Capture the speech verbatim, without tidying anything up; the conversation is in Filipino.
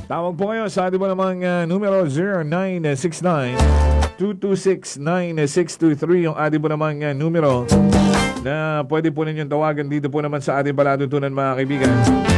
Tawag po kayo sa ating po namang uh, numero zero nine six nine, two two six, nine six two three yung ating po namang uh, numero na pwede po ninyong tawagan dito po naman sa ating palatuntunan mga kaibigan.